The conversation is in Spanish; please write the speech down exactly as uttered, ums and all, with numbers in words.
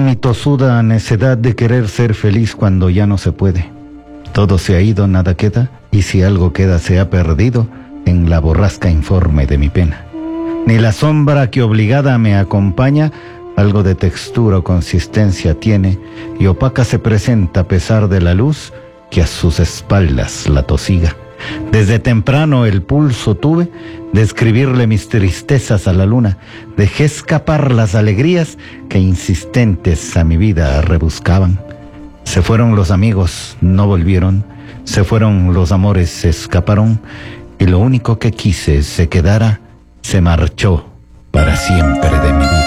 mi tosuda necedad de querer ser feliz cuando ya no se puede. Todo se ha ido, nada queda, y si algo queda se ha perdido en la borrasca informe de mi pena. Ni la sombra que obligada me acompaña algo de textura o consistencia tiene, y opaca se presenta a pesar de la luz que a sus espaldas la tosiga. Desde temprano el pulso tuve de escribirle mis tristezas a la luna. Dejé escapar las alegrías que insistentes a mi vida rebuscaban. Se fueron los amigos, no volvieron. Se fueron los amores, se escaparon. Y lo único que quise se quedara, se marchó para siempre de mi vida.